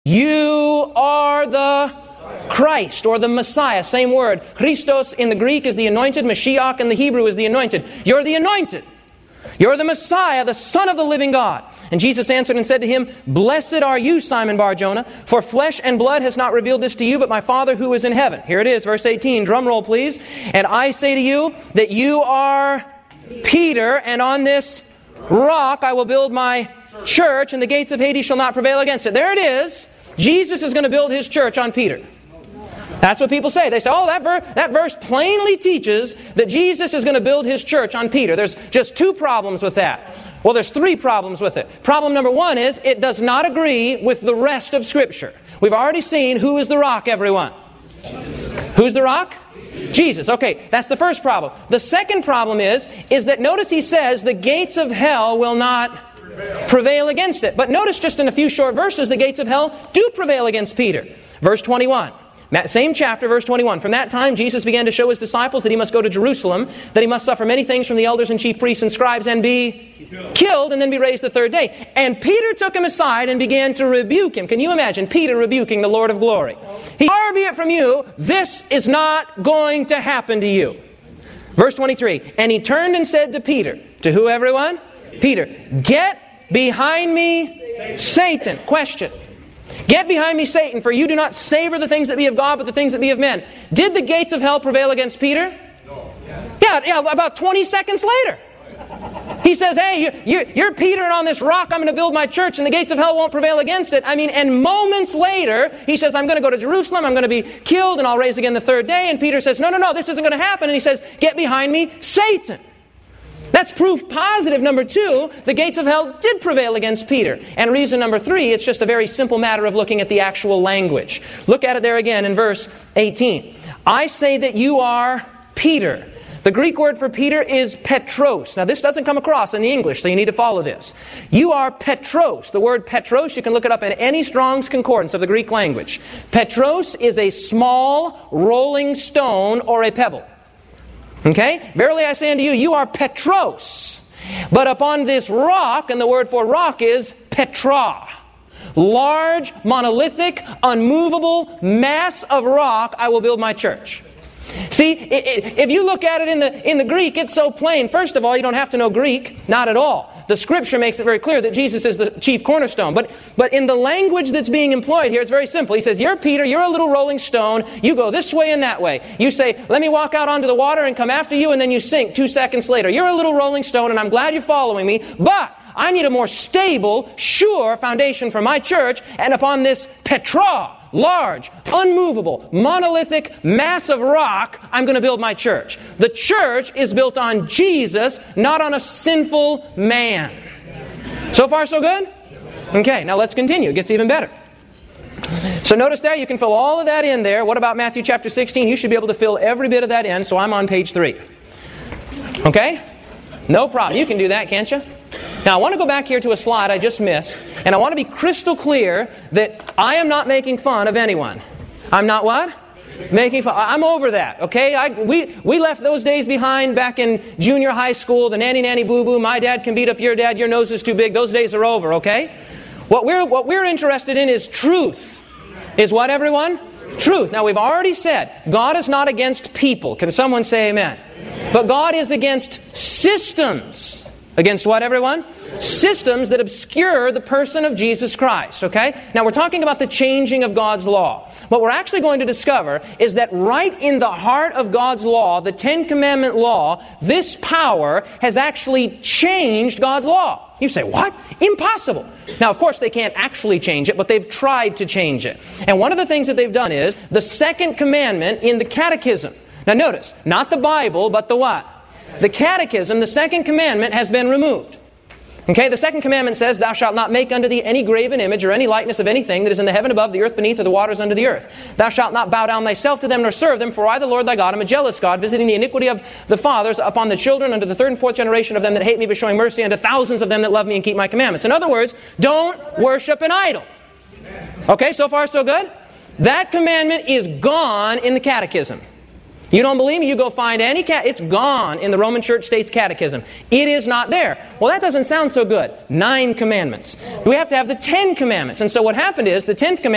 You are the Christ, or the Messiah. Same word. Christos in the Greek is the anointed. Mashiach in the Hebrew is the anointed. You're the anointed. You're the Messiah, the Son of the living God. And Jesus answered and said to him, Blessed are you, Simon Bar-Jonah, for flesh and blood has not revealed this to you, but my Father who is in heaven. Here it is, verse 18. Drum roll, please. And I say to you that you are Peter, and on this rock I will build my church, and the gates of Hades shall not prevail against it. There it is. Jesus is going to build His church on Peter. That's what people say. They say, that verse plainly teaches that Jesus is going to build His church on Peter. There's just two problems with that. Well, there's three problems with it. Problem number one is it does not agree with the rest of Scripture. We've already seen who is the rock, everyone. Who's the rock? Jesus. Okay, that's the first problem. The second problem is that notice he says the gates of hell will not prevail against it. But notice just in a few short verses, the gates of hell do prevail against Peter. Verse 21. Same chapter, verse 21. From that time, Jesus began to show His disciples that He must go to Jerusalem, that He must suffer many things from the elders and chief priests and scribes and be killed and then be raised the third day. And Peter took Him aside and began to rebuke Him. Can you imagine Peter rebuking the Lord of glory? Far be it from you, this is not going to happen to you. Verse 23. And He turned and said to Peter, to who, everyone? Peter, get behind me, Satan. Question. Get behind me, Satan, for you do not savor the things that be of God, but the things that be of men. Did the gates of hell prevail against Peter? No. Yeah, about 20 seconds later. He says, hey, you're Peter, and on this rock I'm going to build my church, and the gates of hell won't prevail against it. And moments later, he says, I'm going to go to Jerusalem, I'm going to be killed, and I'll rise again the third day. And Peter says, no, this isn't going to happen. And he says, get behind me, Satan. That's proof positive. Number two, the gates of hell did prevail against Peter. And reason number three, it's just a very simple matter of looking at the actual language. Look at it there again in verse 18. I say that you are Peter. The Greek word for Peter is Petros. Now this doesn't come across in the English, so you need to follow this. You are Petros. The word Petros, you can look it up in any Strong's Concordance of the Greek language. Petros is a small rolling stone or a pebble. Okay? Verily I say unto you, you are Petros. But upon this rock, and the word for rock is Petra. Large, monolithic, unmovable mass of rock, I will build my church. See, if you look at it in the Greek, it's so plain. First of all, you don't have to know Greek. Not at all. The Scripture makes it very clear that Jesus is the chief cornerstone. But in the language that's being employed here, it's very simple. He says, you're Peter, you're a little rolling stone. You go this way and that way. You say, let me walk out onto the water and come after you, and then you sink 2 seconds later. You're a little rolling stone, and I'm glad you're following me, but I need a more stable, sure foundation for my church, and upon this Petra, large, unmovable, monolithic mass of rock, I'm going to build my church. The church is built on Jesus, not on a sinful man. So far, so good? Okay, now let's continue. It gets even better. So notice there, you can fill all of that in there. What about Matthew chapter 16? You should be able to fill every bit of that in, so I'm on page 3. Okay? No problem. You can do that, can't you? Now, I want to go back here to a slide I just missed, and I want to be crystal clear that I am not making fun of anyone. I'm not what? Making fun. I'm over that, okay? We left those days behind back in junior high school, the nanny boo-boo, my dad can beat up your dad, your nose is too big. Those days are over, okay? What we're interested in is truth. Is what, everyone? Truth. Now, we've already said, God is not against people. Can someone say amen? But God is against systems. Against what, everyone? Systems that obscure the person of Jesus Christ, okay? Now, we're talking about the changing of God's law. What we're actually going to discover is that right in the heart of God's law, the Ten Commandment law, this power has actually changed God's law. You say, what? Impossible. Now, of course, they can't actually change it, but they've tried to change it. And one of the things that they've done is the second commandment in the Catechism. Now, notice, not the Bible, but the what? The Catechism, the second commandment, has been removed. Okay, the second commandment says, thou shalt not make unto thee any graven image or any likeness of anything that is in the heaven above, the earth beneath, or the waters under the earth. Thou shalt not bow down thyself to them nor serve them, for I, the Lord thy God, am a jealous God, visiting the iniquity of the fathers upon the children unto the third and fourth generation of them that hate me, but showing mercy unto thousands of them that love me and keep my commandments. In other words, don't worship an idol. Okay, so far so good? That commandment is gone in the Catechism. You don't believe me? You go find any it's gone in the Roman Church State's Catechism. It is not there. Well, that doesn't sound so good. 9 commandments. We have to have the 10 commandments. And so what happened is the 10th commandment